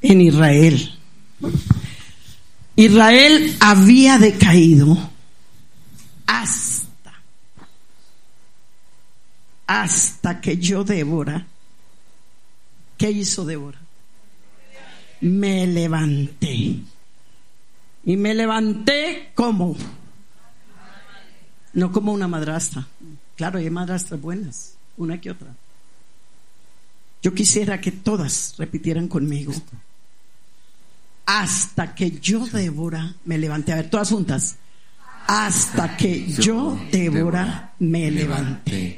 en Israel. Israel había decaído hasta que yo, Débora, ¿qué hizo Débora? Me levanté. Y me levanté como, no como una madrastra. Claro, hay madrastras buenas, una que otra. Yo quisiera que todas repitieran conmigo: hasta que yo, Débora, me levanté. A ver, todas juntas. Hasta que yo, Débora, me levanté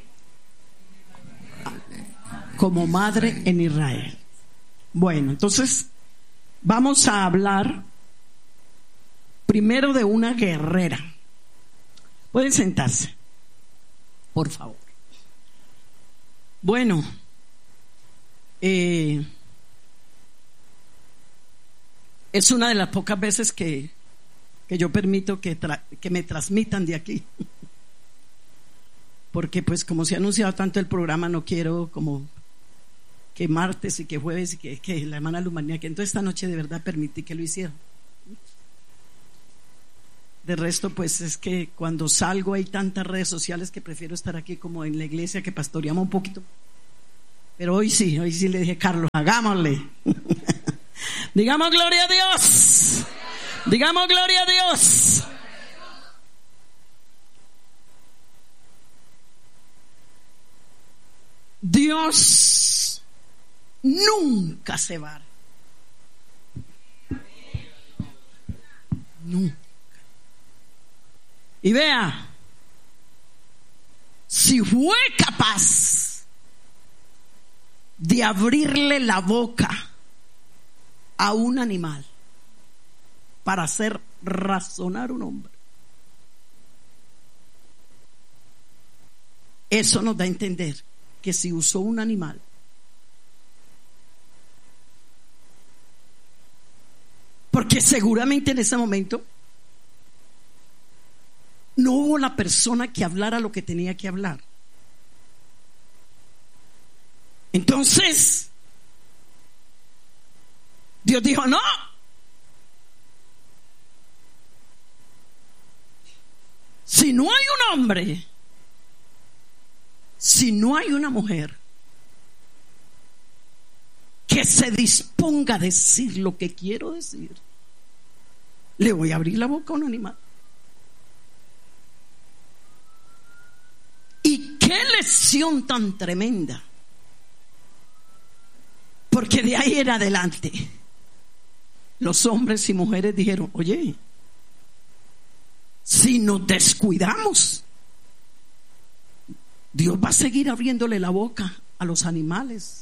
como madre en Israel. Bueno, entonces vamos a hablar primero de una guerrera. Pueden sentarse, por favor. Bueno, es una de las pocas veces que yo permito que me transmitan de aquí, porque pues como se ha anunciado tanto el programa, no quiero como que martes y que jueves y que la hermana Lumanía, que entonces esta noche de verdad permití que lo hicieran. De resto, pues es que cuando salgo hay tantas redes sociales que prefiero estar aquí como en la iglesia, que pastoreamos un poquito. Pero hoy sí le dije: Carlos, hagámosle. Digamos gloria a Dios. Digamos gloria a Dios. Dios nunca se va. Nunca. Y vea, si fue capaz de abrirle la boca a un animal para hacer razonar un hombre, eso nos da a entender que si usó un animal, porque seguramente en ese momento no hubo la persona que hablara lo que tenía que hablar. Entonces Dios dijo: no, si no hay un hombre, si no hay una mujer que se disponga a decir lo que quiero decir, le voy a abrir la boca a un animal. Y qué lesión tan tremenda, porque de ahí en adelante los hombres y mujeres dijeron: oye, si nos descuidamos, Dios va a seguir abriéndole la boca a los animales.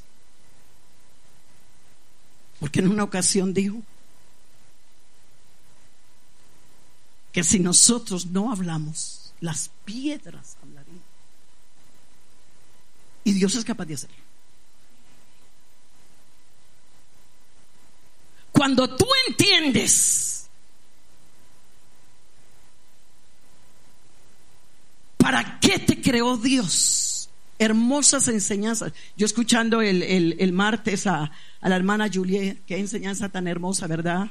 Porque en una ocasión dijo que si nosotros no hablamos, las piedras hablarían. Y Dios es capaz de hacerlo. Cuando tú entiendes para qué te creó Dios, hermosas enseñanzas. Yo escuchando el martes a la hermana Juliet, qué enseñanza tan hermosa, ¿verdad?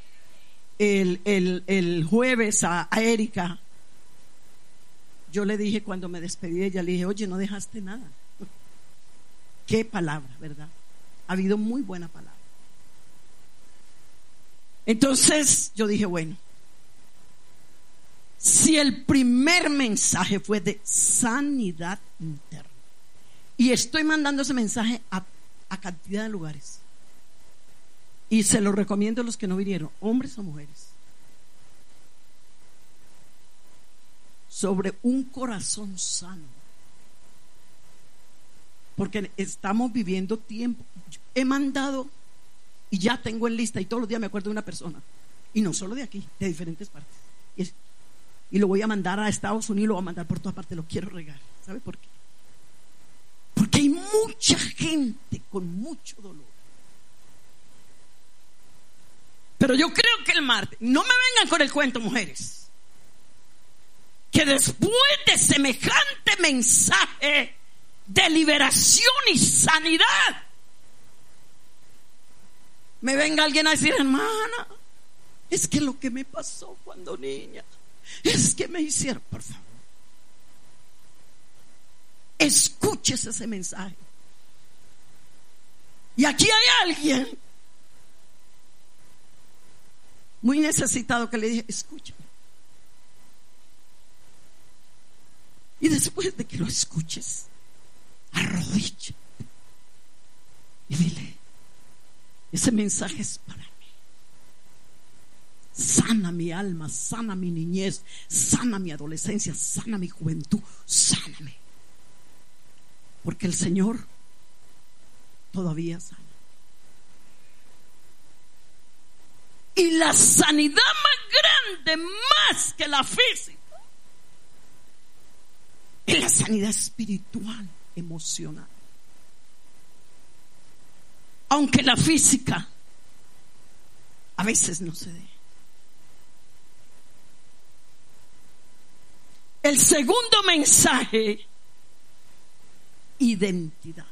El jueves a Erika, yo le dije cuando me despedí de ella, le dije: oye, no dejaste nada. Qué palabra, ¿verdad? Ha habido muy buena palabra. Entonces yo dije: bueno, si el primer mensaje fue de sanidad interna, y estoy mandando ese mensaje a cantidad de lugares, y se lo recomiendo a los que no vinieron, hombres o mujeres, sobre un corazón sano, porque estamos viviendo tiempo. He mandado y ya tengo en lista, y todos los días me acuerdo de una persona, y no solo de aquí, de diferentes partes, y lo voy a mandar a Estados Unidos, lo voy a mandar por todas partes, lo quiero regar. ¿Sabe por qué? Porque hay mucha gente con mucho dolor. Pero yo creo que el martes, no me vengan con el cuento, mujeres, que después de semejante mensaje de liberación y sanidad, me venga alguien a decir: hermana, es que lo que me pasó cuando niña, es que me hicieron. Por favor, escuches ese mensaje. Y aquí hay alguien muy necesitado que le dije: escúchame. Y después de que lo escuches, arrodíllate y dile: ese mensaje es para mí. Sana mi alma, sana mi niñez, sana mi adolescencia, sana mi juventud, sáname. Porque el Señor todavía sana. Y la sanidad más grande, más que la física, es la sanidad espiritual, emocional. Aunque la física a veces no se dé. El segundo mensaje: identidad.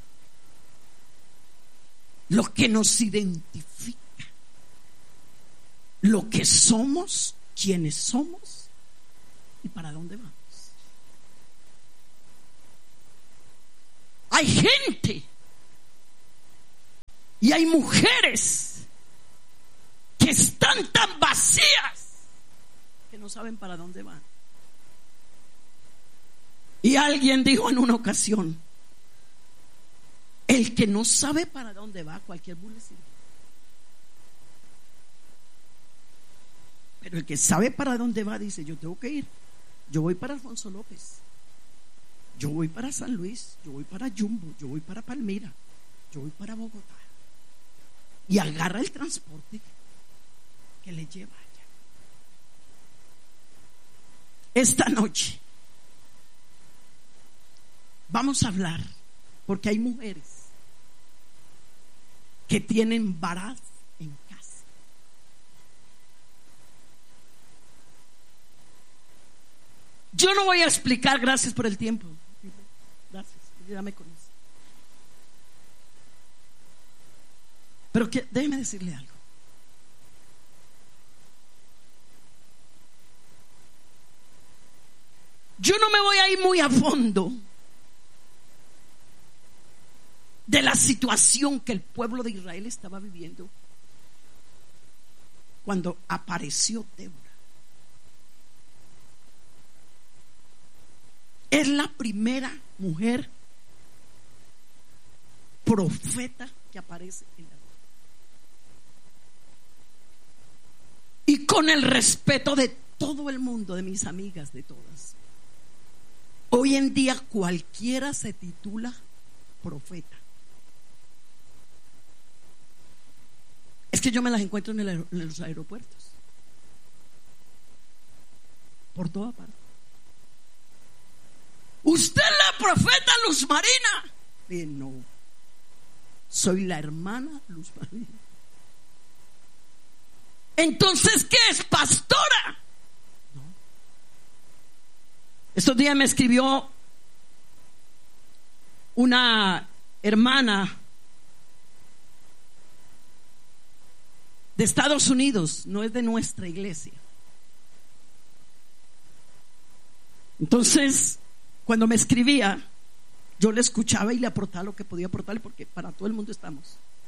Lo que nos identifica, lo que somos, quiénes somos y para dónde vamos. Hay gente y hay mujeres que están tan vacías que no saben para dónde van. Y alguien dijo en una ocasión: el que no sabe para dónde va, cualquier bus le sirve. Pero el que sabe para dónde va dice: yo tengo que ir, yo voy para Alfonso López, yo voy para San Luis, yo voy para Jumbo, yo voy para Palmira, yo voy para Bogotá. Y agarra el transporte que le lleva allá. Esta noche vamos a hablar, porque hay mujeres que tienen varaz en casa. Yo no voy a explicar, gracias por el tiempo. Gracias, ayúdame con eso. Pero déjeme decirle algo. Yo no me voy a ir muy a fondo de la situación que el pueblo de Israel estaba viviendo cuando apareció Débora. Es la primera mujer profeta que aparece en la Biblia. Y con el respeto de todo el mundo, de mis amigas, de todas, hoy en día cualquiera se titula profeta. Es que yo me las encuentro en los aeropuertos, por toda parte. ¿Usted es la profeta Luz Marina? No, soy la hermana Luz Marina. Entonces, ¿qué es? Pastora. No. Estos días me escribió una hermana de Estados Unidos, no es de nuestra iglesia. Entonces, cuando me escribía, yo le escuchaba y le aportaba lo que podía aportarle, porque para todo el mundo estamos.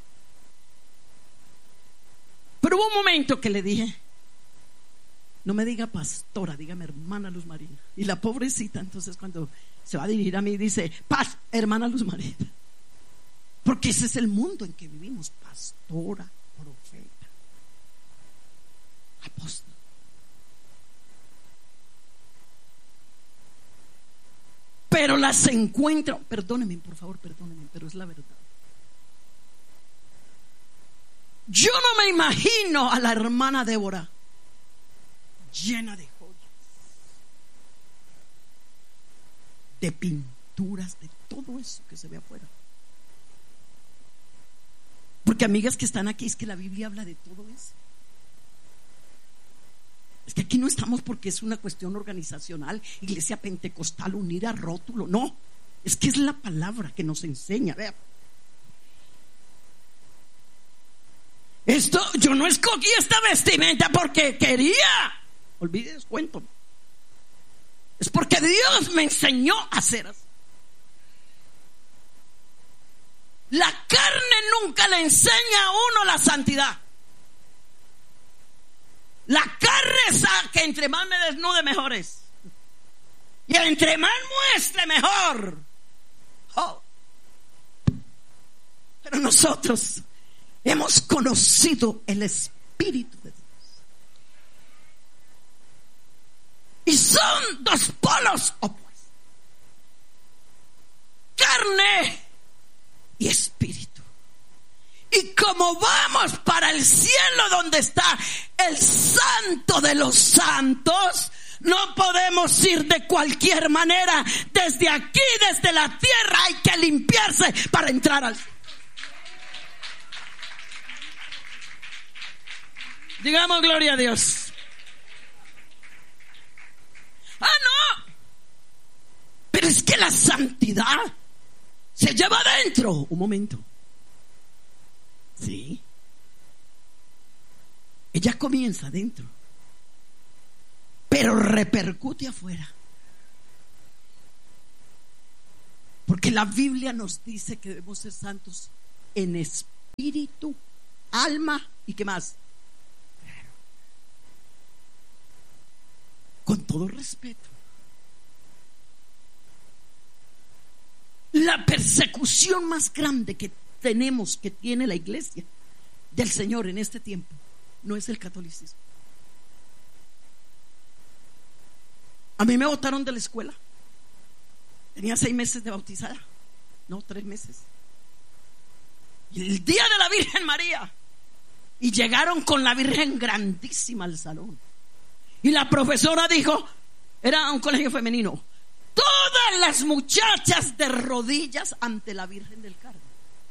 Pero hubo un momento que le dije: no me diga pastora, dígame hermana Luz Marina. Y la pobrecita, entonces, cuando se va a dirigir a mí, dice: paz, hermana Luz Marina. Porque ese es el mundo en que vivimos: pastora, profeta, apóstol. Pero las encuentro, perdónenme, por favor, perdónenme, pero es la verdad. Yo no me imagino a la hermana Débora llena de joyas, de pinturas, de todo eso que se ve afuera. Porque amigas que están aquí, es que la Biblia habla de todo eso. Es que aquí no estamos porque es una cuestión organizacional, iglesia pentecostal unida, rótulo. No, es que es la palabra que nos enseña. Vea. Yo no escogí esta vestimenta porque quería. Olvide el cuento. Es porque Dios me enseñó a hacer así. La carne nunca le enseña a uno la santidad. La carne sabe que entre más me desnude mejor es. Y entre más muestre mejor. Oh. Pero nosotros hemos conocido el Espíritu de Dios. Y son dos polos opuestos. Carne y espíritu. Y como vamos para el cielo donde está el Santo de los Santos, no podemos ir de cualquier manera. Desde aquí, desde la tierra, hay que limpiarse para entrar al cielo. Digamos gloria a Dios. No. Pero es que la santidad se lleva adentro. Un momento. Sí. Ella comienza adentro, pero repercute afuera. Porque la Biblia nos dice que debemos ser santos en espíritu, alma y ¿qué más? Con todo respeto. La persecución más grande que tenemos, que tiene la iglesia del Señor en este tiempo, no es el catolicismo. A mí me botaron de la escuela. Tenía 6 meses de bautizada. No, 3 meses. Y el día de la Virgen María. Y llegaron con la Virgen grandísima al salón. Y la profesora dijo, era un colegio femenino, todas las muchachas de rodillas ante la Virgen del Carmen.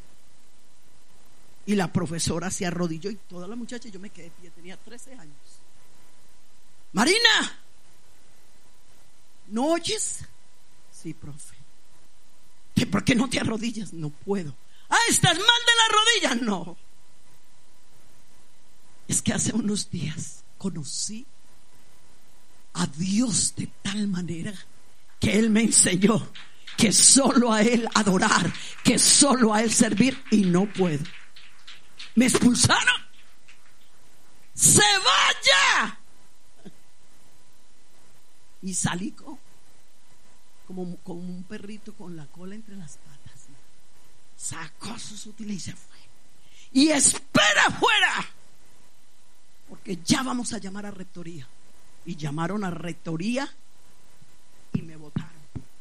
Y la profesora se arrodilló y todas las muchachas, yo me quedé de pie, tenía 13 años. Marina, ¿no oyes? Sí, profe. ¿Por qué no te arrodillas? No puedo. ¿Estás mal de la rodilla? No. Es que hace unos días conocí a Dios de tal manera que Él me enseñó que solo a Él adorar, que solo a Él servir, y no puedo. Me expulsaron. ¡Se vaya! Y salí como un perrito con la cola entre las patas. Sacó sus útiles y se fue. Y espera afuera, porque ya vamos a llamar a rectoría. Y llamaron a rectoría y me votaron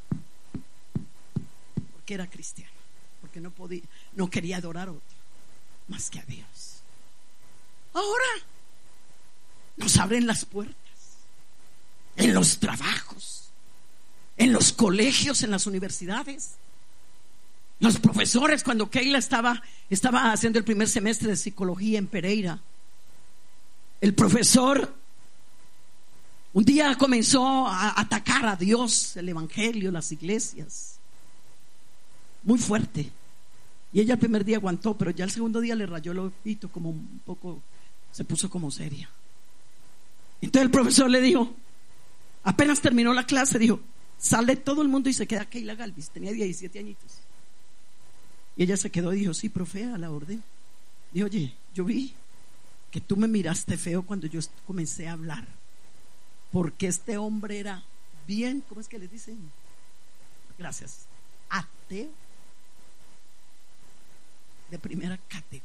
porque era cristiano, porque no quería adorar a otro más que a Dios. Ahora nos abren las puertas en los trabajos, en los colegios, en las universidades. Los profesores, cuando Keila estaba haciendo el primer semestre de psicología en Pereira, el profesor un día comenzó a atacar a Dios, el evangelio, las iglesias, muy fuerte. Y ella el primer día aguantó, pero ya el segundo día le rayó el ojito, como un poco, se puso como seria. Entonces el profesor le dijo, apenas terminó la clase, dijo, sale todo el mundo y se queda Keila Galvis. Tenía 17 añitos. Y ella se quedó y dijo, sí, profe, a la orden. Dijo, oye, yo vi que tú me miraste feo cuando yo comencé a hablar, porque este hombre era bien, ¿cómo es que les dicen? Gracias, ateo de primera categoría.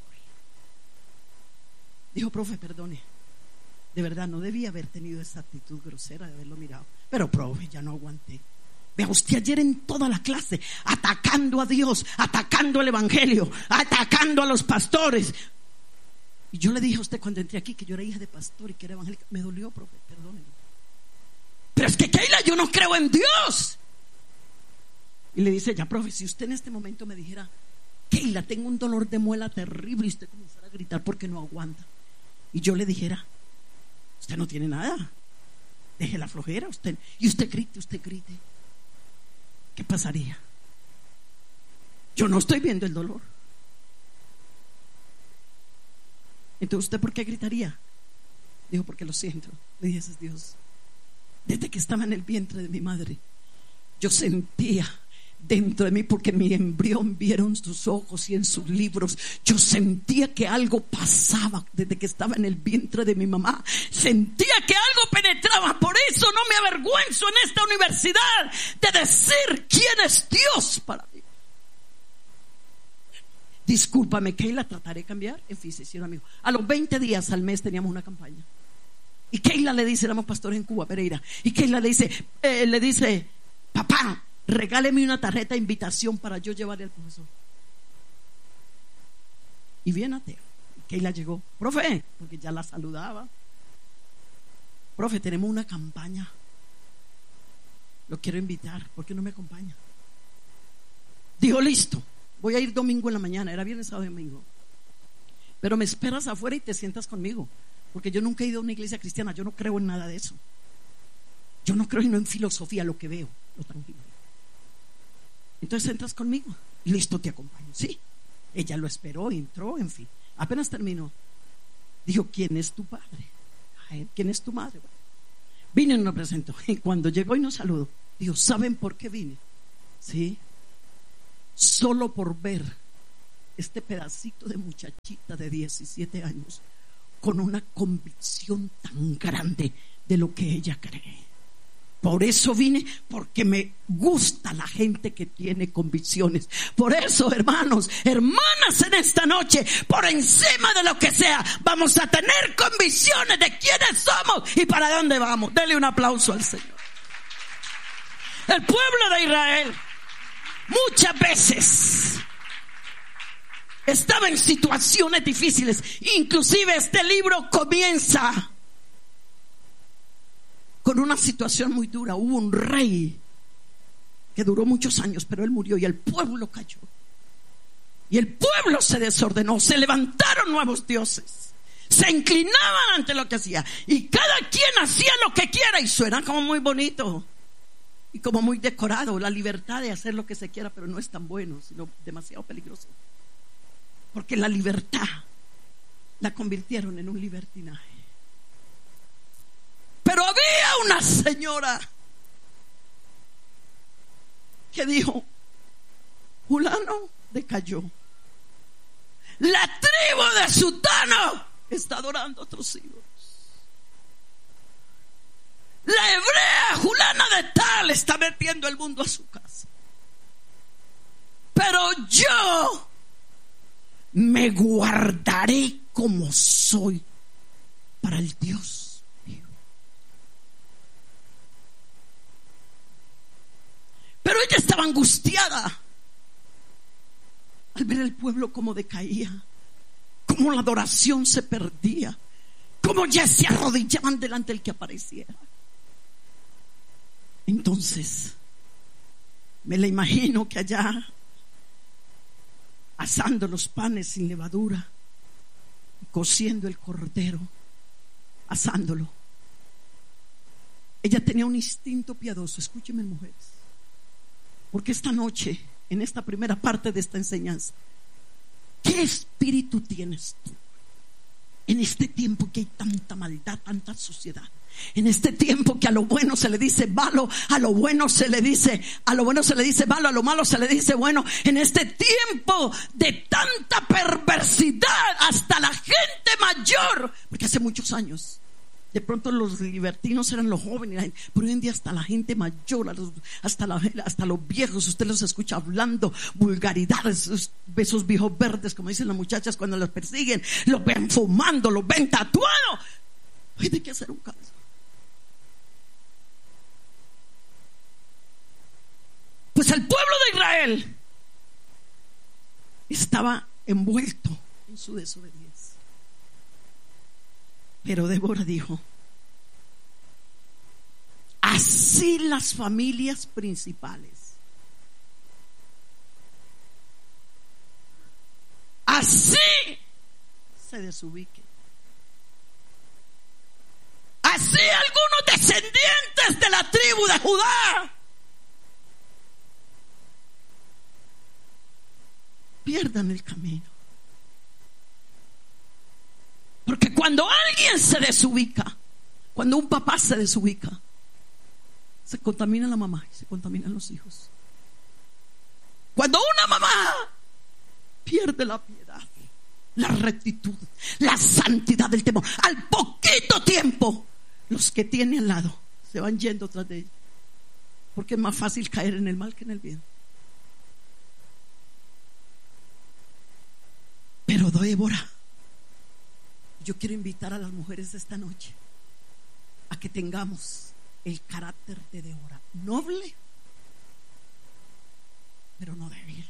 Dijo, profe, perdone, de verdad no debía haber tenido esa actitud grosera de haberlo mirado, pero profe, ya no aguanté. Vea usted ayer en toda la clase atacando a Dios, atacando el evangelio, atacando a los pastores. Y yo le dije a usted cuando entré aquí que yo era hija de pastor y que era evangélica. Me dolió, profe, perdóneme. Pero es que Keila, yo no creo en Dios. Y le dice, ya, profe, si usted en este momento me dijera, Keila, tengo un dolor de muela terrible, y usted comenzara a gritar porque no aguanta, y yo le dijera, usted no tiene nada, deje la flojera, usted grite, ¿qué pasaría? Yo no estoy viendo el dolor. Entonces, ¿usted por qué gritaría? Dijo, porque lo siento. Le dije, Dios, desde que estaba en el vientre de mi madre, yo sentía dentro de mí, porque mi embrión vieron sus ojos y en sus libros, yo sentía que algo pasaba desde que estaba en el vientre de mi mamá. Sentía que algo penetraba. Por eso no me avergüenzo en esta universidad de decir quién es Dios para mí. Discúlpame, Keila, trataré de cambiar. En fin, se hicieron amigos. A los 20 días al mes teníamos una campaña. Y Keila le dice, éramos pastores en Cuba, Pereira. Y Keila le dice, papá, regáleme una tarjeta de invitación para yo llevarle al profesor. Y bien ateo. Keila llegó, profe, porque ya la saludaba. Profe, tenemos una campaña. Lo quiero invitar, ¿por qué no me acompaña? Dijo, listo, voy a ir domingo en la mañana. Era viernes, sábado y domingo. Pero me esperas afuera y te sientas conmigo, porque yo nunca he ido a una iglesia cristiana. Yo no creo en nada de eso. Yo no creo en filosofía, lo que veo, lo tangible. Entonces entras conmigo. Listo, te acompaño. Sí. Ella lo esperó, entró, en fin. Apenas terminó, dijo, ¿quién es tu padre? ¿Quién es tu madre? Bueno, vine y nos presentó. Y cuando llegó y nos saludó, dijo, ¿saben por qué vine? Sí. Solo por ver este pedacito de muchachita de 17 años con una convicción tan grande de lo que ella cree. Por eso vine, porque me gusta la gente que tiene convicciones. Por eso, hermanos, hermanas, en esta noche, por encima de lo que sea, vamos a tener convicciones de quiénes somos y para dónde vamos. Dele un aplauso al Señor. El pueblo de Israel muchas veces estaba en situaciones difíciles. Inclusive este libro comienza con una situación muy dura. Hubo un rey que duró muchos años, pero él murió y el pueblo cayó. Y el pueblo se desordenó, se levantaron nuevos dioses, se inclinaban ante lo que hacía. Y cada quien hacía lo que quiera. Y suena como muy bonito y como muy decorado, la libertad de hacer lo que se quiera, pero no es tan bueno, sino demasiado peligroso. Porque la libertad la convirtieron en un libertinaje. Pero había una señora que dijo, fulano decayó, la tribu de Sutano está adorando a otros ídolos, la hebrea Julana de tal está metiendo el mundo a su casa, pero yo me guardaré como soy para el Dios. Pero ella estaba angustiada al ver el pueblo cómo decaía, cómo la adoración se perdía, cómo ya se arrodillaban delante del que apareciera. Entonces me la imagino que allá asando los panes sin levadura, cociendo el cordero, asándolo. Ella tenía un instinto piadoso. Escúcheme, mujeres, porque esta noche, en esta primera parte de esta enseñanza, ¿qué espíritu tienes tú? En este tiempo que hay tanta maldad, tanta suciedad, en este tiempo que a lo bueno se le dice malo, a lo bueno se le dice malo, a lo malo se le dice bueno, en este tiempo de tanta perversidad, hasta la gente mayor, porque hace muchos años de pronto los libertinos eran los jóvenes, pero hoy en día hasta la gente mayor, hasta los viejos, usted los escucha hablando vulgaridades, esos viejos verdes, como dicen las muchachas cuando los persiguen, los ven fumando, los ven tatuados. Hay de qué hacer un caso. Pues el pueblo de Israel estaba envuelto en su desobediencia. Pero Débora dijo, así las familias principales, así se desubiquen, así algunos descendientes de la tribu de Judá pierdan el camino. cuando alguien se desubica, cuando un papá se desubica, se contamina la mamá y se contaminan los hijos. Cuando una mamá pierde la piedad, la rectitud, la santidad del temor, al poquito tiempo los que tiene al lado se van yendo tras de ella, porque es más fácil caer en el mal que en el bien. Pero Débora, yo quiero invitar a las mujeres esta noche a que tengamos el carácter de Débora, noble pero no débil.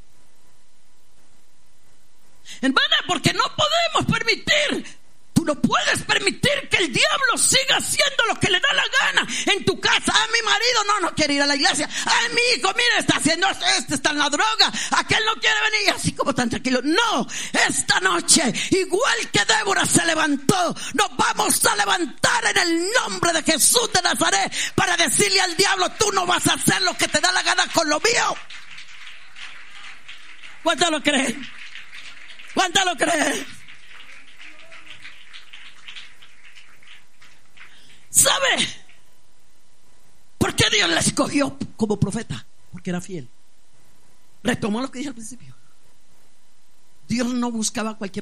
Hermana, porque no podemos permitir, tú no puedes permitir que el diablo siga haciendo lo que le da la gana en tu casa. Mi marido no quiere ir a la iglesia. Mi hijo, mira, está haciendo esto, está en la droga, aquel no quiere venir, así como tan tranquilo. No, esta noche, igual que Débora se levantó, nos vamos a levantar en el nombre de Jesús de Nazaret para decirle al diablo: tú no vas a hacer lo que te da la gana con lo mío. ¿Cuánto lo creen? ¿Cuánto lo creen? ¿Sabe por qué Dios la escogió como profeta? Porque era fiel. Retomó lo que dije al principio. Dios no buscaba a cualquier